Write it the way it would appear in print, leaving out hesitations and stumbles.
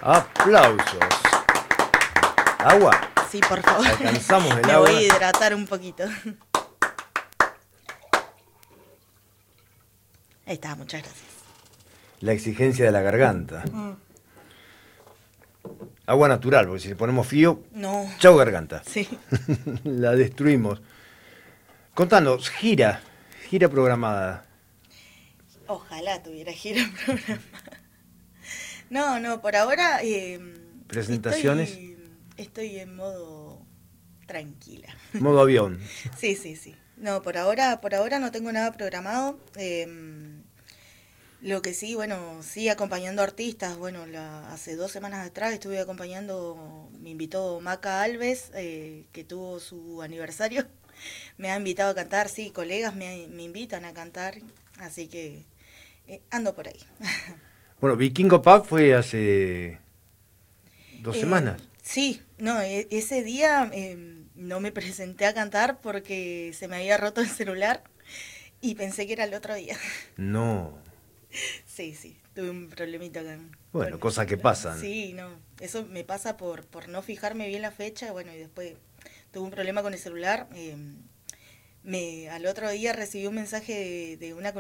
Aplausos. Agua. Sí, por favor. Alcanzamos el Me agua. voy a hidratar un poquito. Ahí está, muchas gracias. La exigencia de la garganta. Agua natural, porque si le ponemos frío, No. chau garganta. Sí. La destruimos. Contanos, gira programada. Ojalá tuviera gira programada. No, por ahora... ¿Presentaciones? Estoy en modo tranquila. Modo avión. Sí. No, por ahora no tengo nada programado. Lo que sí, bueno, sí acompañando artistas. Bueno, hace 2 semanas atrás estuve acompañando, me invitó Maca Alves, que tuvo su aniversario. Me ha invitado a cantar, sí, colegas me invitan a cantar, así que ando por ahí. Bueno, Vikingo Pub fue hace 2 semanas. Sí, no, ese día no me presenté a cantar porque se me había roto el celular y pensé que era el otro día. No. Sí, tuve un problemita con... Bueno, cosas que pasan. Sí, no, eso me pasa por no fijarme bien la fecha, bueno, y después tuve un problema con el celular. Al otro día recibí un mensaje de una